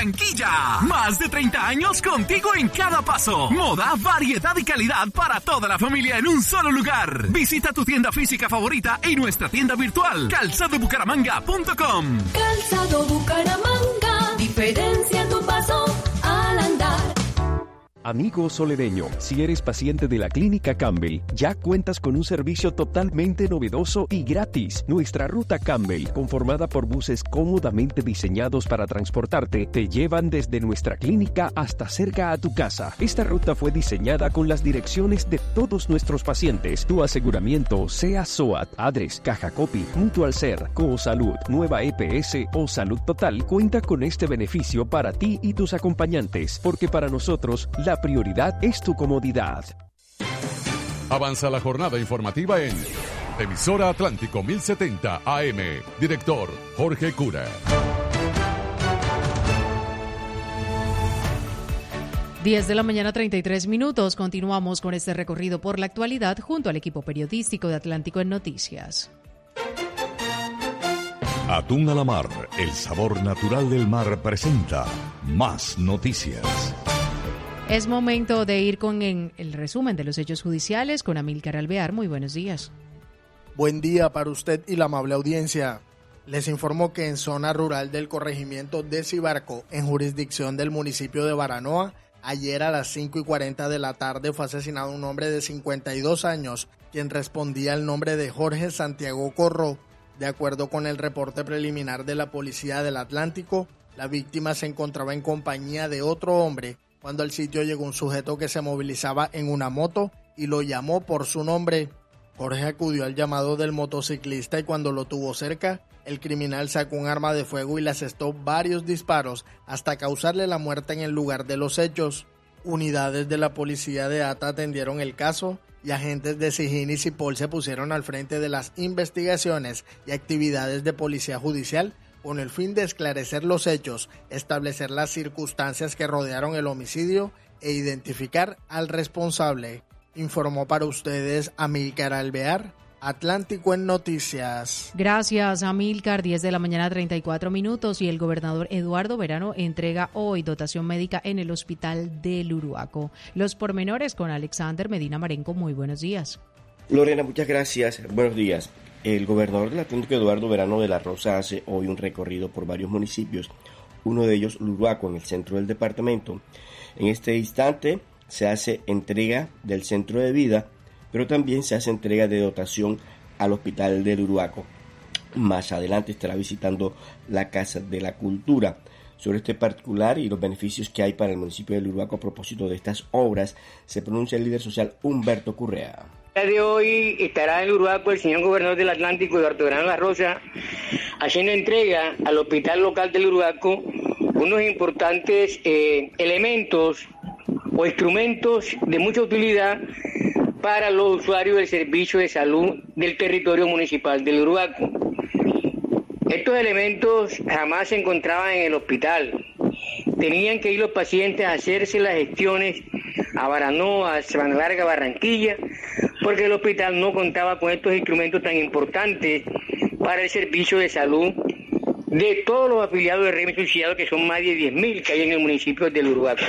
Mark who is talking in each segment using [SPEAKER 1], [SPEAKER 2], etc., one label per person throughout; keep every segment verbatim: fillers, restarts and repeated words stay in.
[SPEAKER 1] Barranquilla. Más de treinta años contigo en cada paso. Moda, variedad y calidad para toda la familia en un solo lugar. Visita tu tienda física favorita y nuestra tienda virtual, calzado bucaramanga punto com.
[SPEAKER 2] Calzado Bucaramanga, diferencia tu paso al andar.
[SPEAKER 3] Amigo soledeño, si eres paciente de la Clínica Campbell, ya cuentas con un servicio totalmente novedoso y gratis. Nuestra ruta Campbell, conformada por buses cómodamente diseñados para transportarte, te llevan desde nuestra clínica hasta cerca a tu casa. Esta ruta fue diseñada con las direcciones de todos nuestros pacientes. Tu aseguramiento, sea SOAT, ADRES, Caja Copy, Mutual Ser, Cosalud, Nueva E P S o Salud Total, cuenta con este beneficio para ti y tus acompañantes, porque para nosotros, la La prioridad es tu comodidad.
[SPEAKER 4] Avanza la jornada informativa en Emisora Atlántico mil setenta A M. Director Jorge Cura.
[SPEAKER 5] diez de la mañana, treinta y tres minutos. Continuamos con este recorrido por la actualidad junto al equipo periodístico de Atlántico en Noticias.
[SPEAKER 6] Atún a la mar, el sabor natural del mar presenta Más Noticias.
[SPEAKER 5] Es momento de ir con el resumen de los hechos judiciales con Amílcar Alvear. Muy buenos días.
[SPEAKER 7] Buen día para usted y la amable audiencia. Les informo que en zona rural del corregimiento de Cibarco, en jurisdicción del municipio de Baranoa, ayer a las cinco y cuarenta de la tarde fue asesinado un hombre de cincuenta y dos años, quien respondía al nombre de Jorge Santiago Corro. De acuerdo con el reporte preliminar de la Policía del Atlántico, la víctima se encontraba en compañía de otro hombre cuando al sitio llegó un sujeto que se movilizaba en una moto y lo llamó por su nombre. Jorge acudió al llamado del motociclista y cuando lo tuvo cerca, el criminal sacó un arma de fuego y le asestó varios disparos hasta causarle la muerte en el lugar de los hechos. Unidades de la policía de Ata atendieron el caso y agentes de Sijín y Cipol se pusieron al frente de las investigaciones y actividades de policía judicial con el fin de esclarecer los hechos, establecer las circunstancias que rodearon el homicidio e identificar al responsable. Informó para ustedes Amílcar Alvear, Atlántico en Noticias.
[SPEAKER 5] Gracias, Amílcar. diez de la mañana, treinta y cuatro minutos, y el gobernador Eduardo Verano entrega hoy dotación médica en el hospital del Uruaco. Los pormenores con Alexander Medina Marenco. Muy buenos días.
[SPEAKER 8] Lorena, muchas gracias. Buenos días. El gobernador del Atlántico, Eduardo Verano de la Rosa, hace hoy un recorrido por varios municipios, uno de ellos Uruaco, en el centro del departamento. En este instante se hace entrega del centro de vida, pero también se hace entrega de dotación al hospital del Uruaco. Más adelante estará visitando la Casa de la Cultura. Sobre este particular y los beneficios que hay para el municipio del Uruaco a propósito de estas obras, se pronuncia el líder social Humberto Correa.
[SPEAKER 9] El día de hoy estará en el Uruaco el señor gobernador del Atlántico, Eduardo Verano de la Rosa, haciendo entrega al hospital local del Uruaco unos importantes eh, elementos o instrumentos de mucha utilidad para los usuarios del servicio de salud del territorio municipal del Uruaco. Estos elementos jamás se encontraban en el hospital. Tenían que ir los pacientes a hacerse las gestiones a Baranoa, a Sabana Larga, Barranquilla, porque el hospital no contaba con estos instrumentos tan importantes para el servicio de salud de todos los afiliados de régimen subsidiado, que son más de diez mil que hay en el municipio del Uruaco.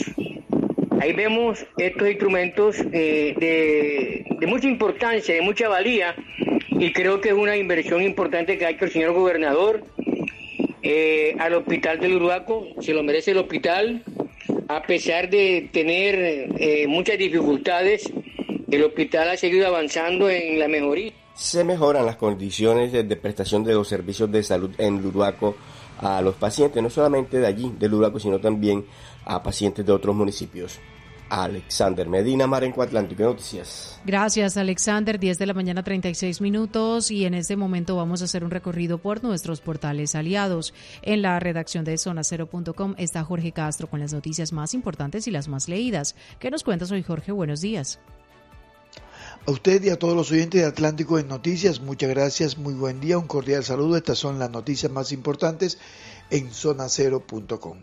[SPEAKER 9] Ahí vemos estos instrumentos eh, de, de mucha importancia, de mucha valía, y creo que es una inversión importante que ha hecho el señor gobernador eh, al hospital del Uruaco. Se lo merece el hospital, a pesar de tener eh, muchas dificultades. El hospital ha seguido avanzando en la mejoría.
[SPEAKER 8] Se mejoran las condiciones de, de prestación de los servicios de salud en Uruaco a los pacientes, no solamente de allí, del Uruaco, sino también a pacientes de otros municipios. Alexander Medina Marenco, Atlántico Noticias.
[SPEAKER 5] Gracias, Alexander. diez de la mañana, treinta y seis minutos, y en este momento vamos a hacer un recorrido por nuestros portales aliados. En la redacción de zona cero punto com está Jorge Castro con las noticias más importantes y las más leídas. ¿Qué nos cuentas hoy, Jorge? Buenos días.
[SPEAKER 10] A usted y a todos los oyentes de Atlántico en Noticias, muchas gracias, muy buen día, un cordial saludo. Estas son las noticias más importantes en zona cero punto com.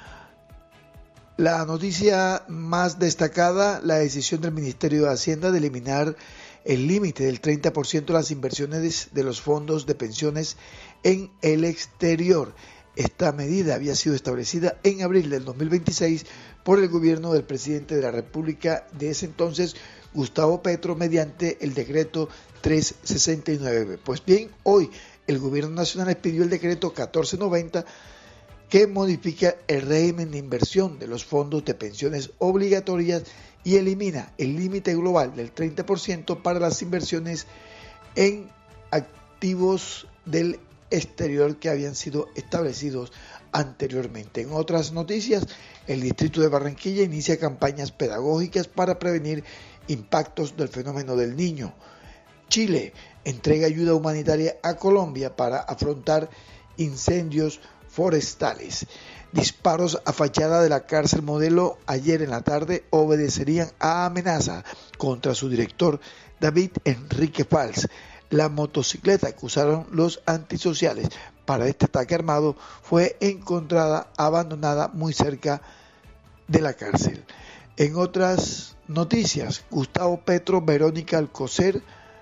[SPEAKER 10] La noticia más destacada, la decisión del Ministerio de Hacienda de eliminar el límite del treinta por ciento de las inversiones de los fondos de pensiones en el exterior. Esta medida había sido establecida en abril del dos mil veintiséis por el gobierno del presidente de la República de ese entonces, Gustavo Petro, mediante el decreto trescientos sesenta y nueve. Pues bien, hoy el gobierno nacional expidió el decreto catorce noventa que modifica el régimen de inversión de los fondos de pensiones obligatorias y elimina el límite global del treinta por ciento para las inversiones en activos del exterior que habían sido establecidos anteriormente. En otras noticias, el distrito de Barranquilla inicia campañas pedagógicas para prevenir impactos del fenómeno del Niño. Chile entrega ayuda humanitaria a Colombia para afrontar incendios forestales. Disparos a fachada de la cárcel Modelo ayer en la tarde obedecerían a amenaza contra su director David Enrique Valls. La motocicleta que usaron los antisociales para este ataque armado fue encontrada abandonada muy cerca de la cárcel. En otras noticias, Gustavo Petro, Verónica Alcocer,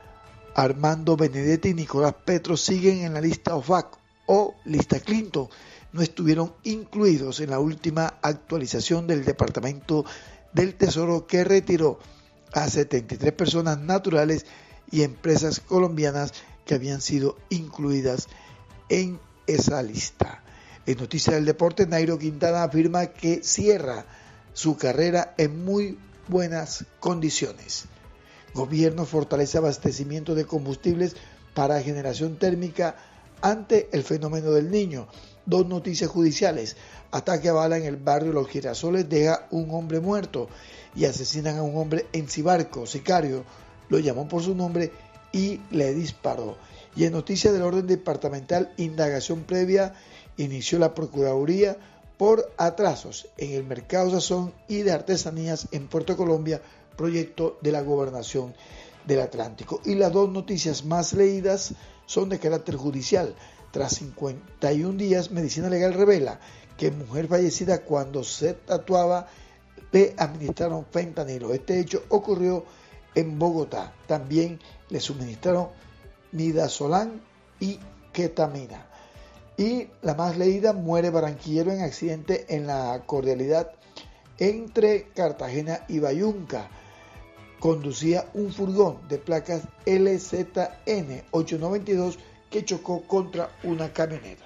[SPEAKER 10] Armando Benedetti y Nicolás Petro siguen en la lista O F A C o lista Clinton. No estuvieron incluidos en la última actualización del Departamento del Tesoro, que retiró a setenta y tres personas naturales y empresas colombianas que habían sido incluidas en esa lista. En noticias del deporte, Nairo Quintana afirma que cierra su carrera en muy buenas condiciones. Gobierno fortalece abastecimiento de combustibles para generación térmica ante el fenómeno del Niño. Dos noticias judiciales: ataque a bala en el barrio Los Girasoles deja un hombre muerto y asesinan a un hombre en Cibarco. Sicario lo llamó por su nombre y le disparó. Y en noticias del orden departamental, indagación previa inició la Procuraduría por atrasos en el mercado sazón y de artesanías en Puerto Colombia, proyecto de la Gobernación del Atlántico. Y las dos noticias más leídas son de carácter judicial. Tras cincuenta y un días, Medicina Legal revela que mujer fallecida cuando se tatuaba le administraron fentanilo. Este hecho ocurrió en Bogotá. También le suministraron midazolam y ketamina. Y la más leída: muere barranquillero en accidente en la cordialidad entre Cartagena y Bayunca. Conducía un furgón de placas L Z N ochocientos noventa y dos que chocó contra una camioneta.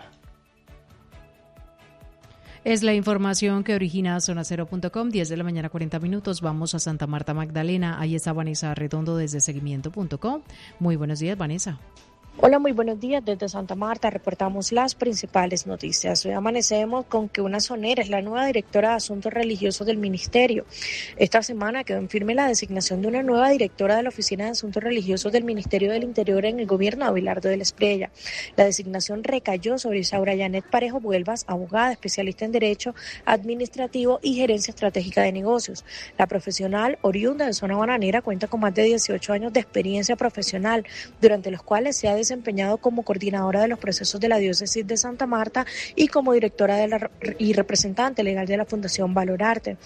[SPEAKER 5] Es la información que origina zona cero punto com, diez de la mañana, cuarenta minutos. Vamos a Santa Marta Magdalena. Ahí está Vanessa Redondo desde seguimiento punto com. Muy buenos días, Vanessa.
[SPEAKER 11] Hola, muy buenos días. Desde Santa Marta reportamos las principales noticias. Hoy amanecemos con que una sonera es la nueva directora de Asuntos Religiosos del Ministerio. Esta semana quedó en firme la designación de una nueva directora de la Oficina de Asuntos Religiosos del Ministerio del Interior en el gobierno de Abelardo de la Espriella. La designación recayó sobre Isaura Janet Parejo Vuelvas, abogada, especialista en Derecho Administrativo y Gerencia Estratégica de Negocios. La profesional, oriunda de zona bananera, cuenta con más de dieciocho años de experiencia profesional, durante los cuales se ha desempeñado como coordinadora de los procesos de la diócesis de Santa Marta y como directora de la, y representante legal de la Fundación Valorarte.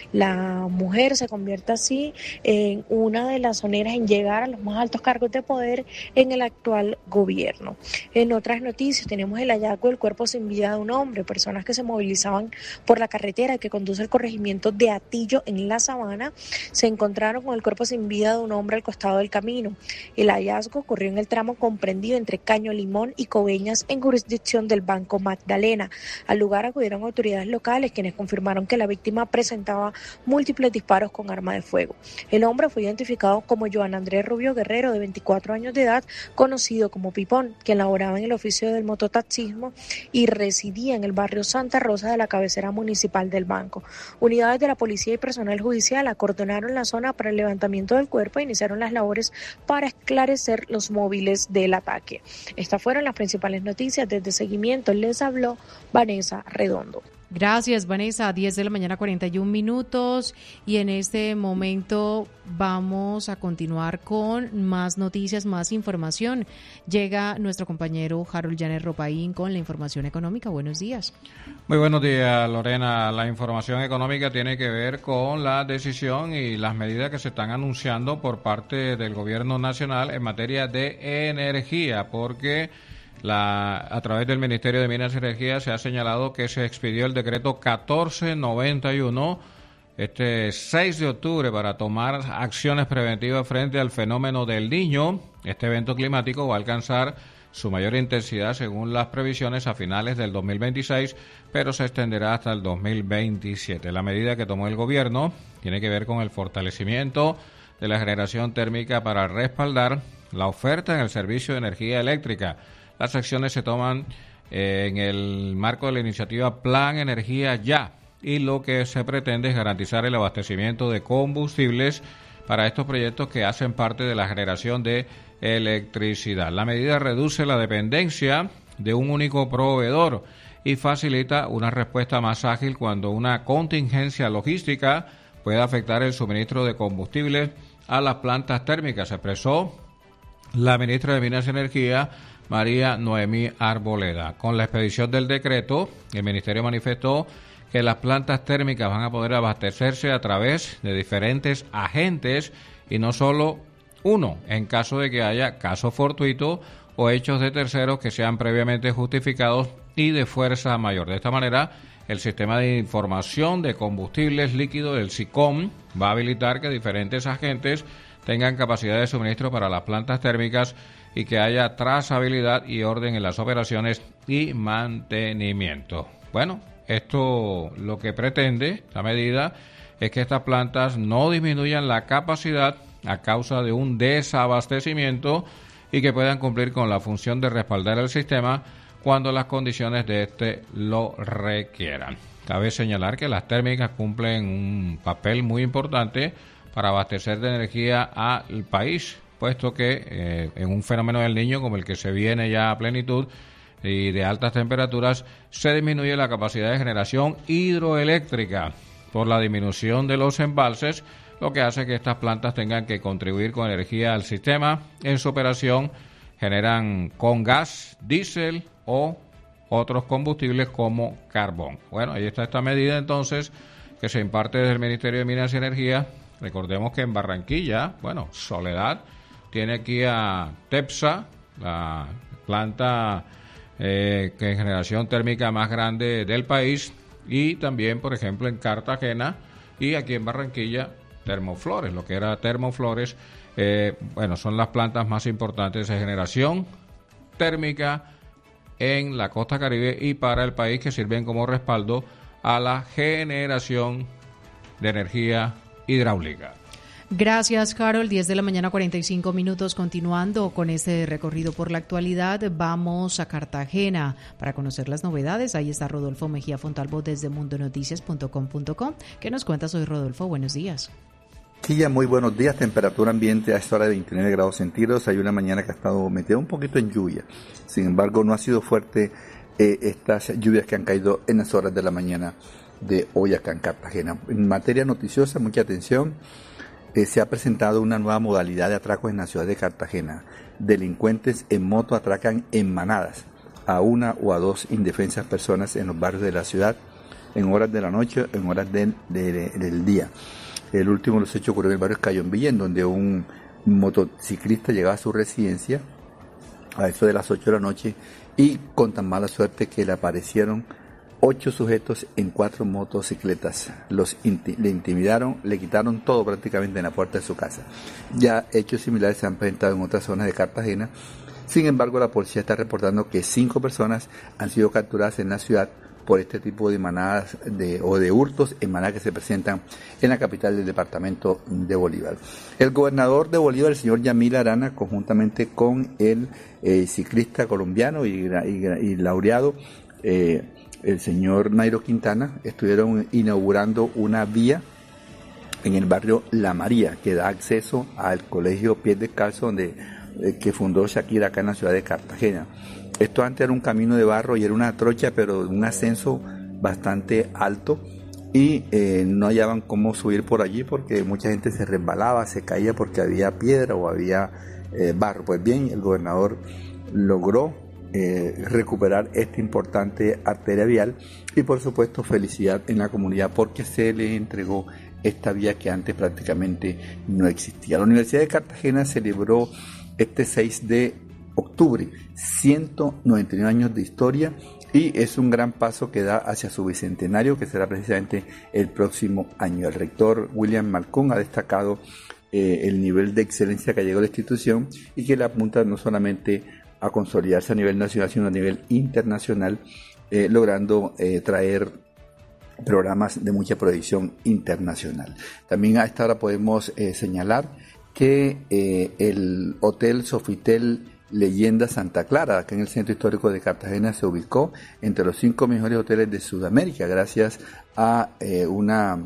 [SPEAKER 11] La mujer se convierte así en una de las soneras en llegar a los más altos cargos de poder en el actual gobierno. En otras noticias tenemos el hallazgo del cuerpo sin vida de un hombre. Personas que se movilizaban por la carretera que conduce al corregimiento de Atillo en La Sabana se encontraron con el cuerpo sin vida de un hombre al costado del camino. El hallazgo ocurrió en el tramo comprendido entre Caño Limón y Coveñas, en jurisdicción del Banco Magdalena. Al lugar acudieron autoridades locales, quienes confirmaron que la víctima presentaba múltiples disparos con arma de fuego. El hombre fue identificado como Joan Andrés Rubio Guerrero, de veinticuatro años de edad, conocido como Pipón, quien laboraba en el oficio del mototaxismo y residía en el barrio Santa Rosa de la cabecera municipal del banco. Unidades de la policía y personal judicial acordonaron la zona para el levantamiento del cuerpo e iniciaron las labores para esclarecer los móviles del ataque. Estas fueron las principales noticias. Desde Seguimiento les habló Vanessa Redondo.
[SPEAKER 5] Gracias, Vanessa. diez de la mañana, cuarenta y un minutos. Y en este momento vamos a continuar con más noticias, más información. Llega nuestro compañero Harold Janer Ropaín con la información económica. Buenos días.
[SPEAKER 12] Muy buenos días, Lorena. La información económica tiene que ver con la decisión y las medidas que se están anunciando por parte del gobierno nacional en materia de energía, porque La, a través del Ministerio de Minas y Energía se ha señalado que se expidió el decreto catorce noventa y uno este seis de octubre para tomar acciones preventivas frente al fenómeno del Niño. Este evento climático va a alcanzar su mayor intensidad según las previsiones a finales del dos mil veintiséis, pero se extenderá hasta el dos mil veintisiete. La medida que tomó el gobierno tiene que ver con el fortalecimiento de la generación térmica para respaldar la oferta en el servicio de energía eléctrica. Las acciones se toman eh, en el marco de la iniciativa Plan Energía Ya, y lo que se pretende es garantizar el abastecimiento de combustibles para estos proyectos que hacen parte de la generación de electricidad. La medida reduce la dependencia de un único proveedor y facilita una respuesta más ágil cuando una contingencia logística puede afectar el suministro de combustibles a las plantas térmicas, expresó la ministra de Minas y Energía, María Noemí Arboleda. Con la expedición del decreto, el ministerio manifestó que las plantas térmicas van a poder abastecerse a través de diferentes agentes y no solo uno, en caso de que haya casos fortuitos o hechos de terceros que sean previamente justificados y de fuerza mayor. De esta manera, el sistema de información de combustibles líquidos, el SICOM, va a habilitar que diferentes agentes tengan capacidad de suministro para las plantas térmicas y que haya trazabilidad y orden en las operaciones y mantenimiento. Bueno, esto lo que pretende, la medida, es que estas plantas no disminuyan la capacidad a causa de un desabastecimiento y que puedan cumplir con la función de respaldar el sistema cuando las condiciones de este lo requieran. Cabe señalar que las térmicas cumplen un papel muy importante para abastecer de energía al país, puesto que eh, en un fenómeno del Niño como el que se viene ya a plenitud y de altas temperaturas, se disminuye la capacidad de generación hidroeléctrica por la disminución de los embalses, lo que hace que estas plantas tengan que contribuir con energía al sistema. En su operación generan con gas, diésel o otros combustibles como carbón. Bueno, ahí está esta medida entonces que se imparte desde el Ministerio de Minas y Energía. Recordemos que en Barranquilla, bueno, Soledad tiene aquí a TEPSA, la planta eh, que en generación térmica más grande del país, y también, por ejemplo, en Cartagena y aquí en Barranquilla, Termoflores, lo que era Termoflores, eh, bueno, son las plantas más importantes de generación térmica en la costa Caribe y para el país, que sirven como respaldo a la generación de energía hidráulica.
[SPEAKER 5] Gracias, Carol. diez de la mañana, cuarenta y cinco minutos. Continuando con este recorrido por la actualidad, vamos a Cartagena para conocer las novedades. Ahí está Rodolfo Mejía Fontalvo desde mundo noticias punto com punto co. ¿Qué nos cuentas hoy, Rodolfo? Buenos días.
[SPEAKER 13] Sí, ya muy buenos días. Temperatura ambiente a esta hora de veintinueve grados centígrados. Hay una mañana que ha estado metida un poquito en lluvia. Sin embargo, no ha sido fuerte eh, estas lluvias que han caído en las horas de la mañana de hoy acá en Cartagena. En materia noticiosa, mucha atención. Eh, se ha presentado una nueva modalidad de atracos en la ciudad de Cartagena. Delincuentes en moto atracan en manadas a una o a dos indefensas personas en los barrios de la ciudad en horas de la noche, en horas del, de, del día. El último de los hechos ocurrió en el barrio Cayombilla, en donde un motociclista llegaba a su residencia a eso de las ocho de la noche y con tan mala suerte que le aparecieron ocho sujetos en cuatro motocicletas. Los inti- le intimidaron, le quitaron todo prácticamente en la puerta de su casa. Ya hechos similares se han presentado en otras zonas de Cartagena. Sin embargo, la policía está reportando que cinco personas han sido capturadas en la ciudad por este tipo de manadas de, o de hurtos en manadas que se presentan en la capital del departamento de Bolívar. El gobernador de Bolívar, el señor Yamil Arana, conjuntamente con el eh, ciclista colombiano y, y, y laureado, eh, el señor Nairo Quintana, estuvieron inaugurando una vía en el barrio La María, que da acceso al colegio Pies Descalzos, donde, eh, que fundó Shakira acá en la ciudad de Cartagena. Esto antes era un camino de barro y era una trocha, pero un ascenso bastante alto, y eh, no hallaban cómo subir por allí porque mucha gente se resbalaba, se caía porque había piedra o había eh, barro. Pues bien, el gobernador logró eh, recuperar esta importante arteria vial y por supuesto felicidad en la comunidad porque se le entregó esta vía que antes prácticamente no existía. La Universidad de Cartagena celebró este seis de octubre, ciento noventa y nueve años de historia, y es un gran paso que da hacia su bicentenario, que será precisamente el próximo año. El rector William Malcolm ha destacado eh, el nivel de excelencia que ha llegado a la institución y que le apunta no solamente a consolidarse a nivel nacional, sino a nivel internacional, eh, logrando eh, traer programas de mucha proyección internacional. También a esta hora podemos eh, señalar que eh, el Hotel Sofitel Leyenda Santa Clara, acá en el centro histórico de Cartagena, se ubicó entre los cinco mejores hoteles de Sudamérica, gracias a eh, una,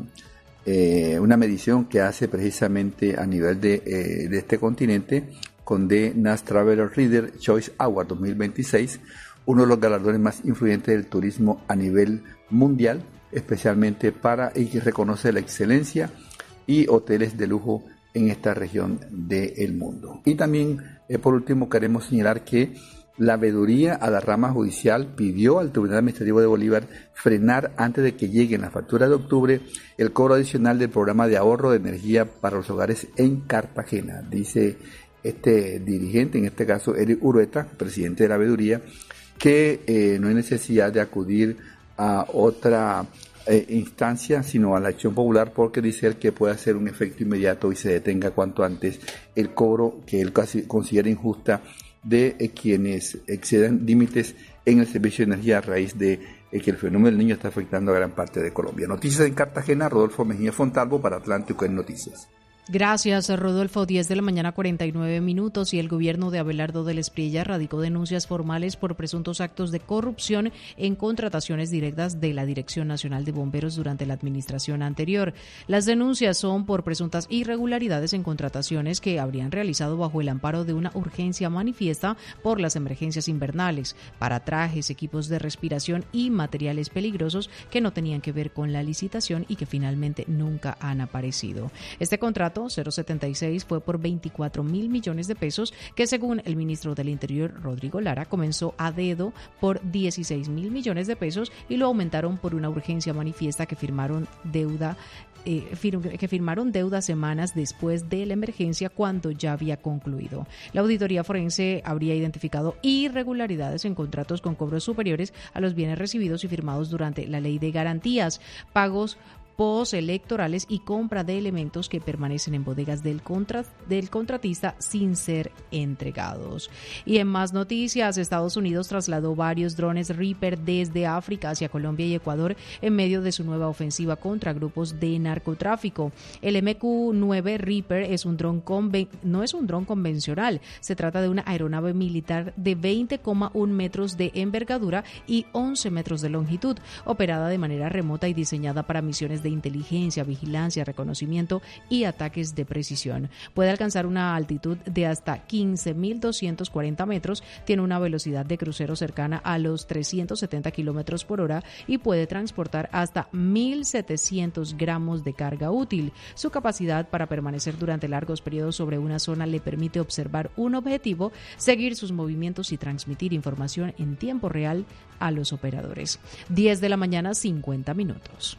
[SPEAKER 13] eh, una medición que hace precisamente a nivel de, eh, de este continente, con The Nas Traveler Reader Choice Award dos mil veintiséis, uno de los galardones más influyentes del turismo a nivel mundial, especialmente para y que reconoce la excelencia y hoteles de lujo en esta región del mundo. Y también, eh, por último, queremos señalar que la veeduría a la rama judicial pidió al Tribunal Administrativo de Bolívar frenar antes de que llegue en la factura de octubre el cobro adicional del programa de ahorro de energía para los hogares en Cartagena. Dice este dirigente, en este caso Eric Urueta, presidente de la veeduría, que eh, no hay necesidad de acudir a otra eh, instancia, sino a la acción popular, porque dice él que puede hacer un efecto inmediato y se detenga cuanto antes el cobro que él casi considera injusta de eh, quienes exceden límites en el servicio de energía a raíz de eh, que el fenómeno del niño está afectando a gran parte de Colombia. Noticias en Cartagena, Rodolfo Mejía Fontalvo para Atlántico en Noticias.
[SPEAKER 5] Gracias, Rodolfo. diez de la mañana, cuarenta y nueve minutos, y el gobierno de Abelardo del Espriella radicó denuncias formales por presuntos actos de corrupción en contrataciones directas de la Dirección Nacional de Bomberos durante la administración anterior. Las denuncias son por presuntas irregularidades en contrataciones que habrían realizado bajo el amparo de una urgencia manifiesta por las emergencias invernales para trajes, equipos de respiración y materiales peligrosos que no tenían que ver con la licitación y que finalmente nunca han aparecido. Este contrato cero setenta y seis fue por veinticuatro mil millones de pesos, que según el ministro del Interior, Rodrigo Lara, comenzó a dedo por dieciséis mil millones de pesos y lo aumentaron por una urgencia manifiesta que firmaron deuda Eh, fir- que firmaron deuda semanas después de la emergencia, cuando ya había concluido. La auditoría forense habría identificado irregularidades en contratos con cobros superiores a los bienes recibidos y firmados durante la ley de garantías, pagos postelectorales y compra de elementos que permanecen en bodegas del, contra, del contratista sin ser entregados. Y en más noticias, Estados Unidos trasladó varios drones Reaper desde África hacia Colombia y Ecuador en medio de su nueva ofensiva contra grupos de narcotráfico. El M Q nueve Reaper es un dron conven, no es un dron convencional, se trata de una aeronave militar de veinte coma uno metros de envergadura y once metros de longitud, operada de manera remota y diseñada para misiones de inteligencia, vigilancia, reconocimiento y ataques de precisión. Puede alcanzar una altitud de hasta quince mil doscientos cuarenta metros, tiene una velocidad de crucero cercana a los trescientos setenta kilómetros por hora y puede transportar hasta mil setecientos gramos de carga útil. Su capacidad para permanecer durante largos periodos sobre una zona le permite observar un objetivo, seguir sus movimientos y transmitir información en tiempo real a los operadores. diez de la mañana, cincuenta minutos.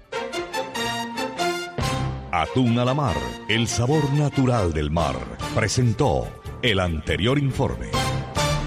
[SPEAKER 6] Atún a la mar, el sabor natural del mar. Presentó el anterior informe.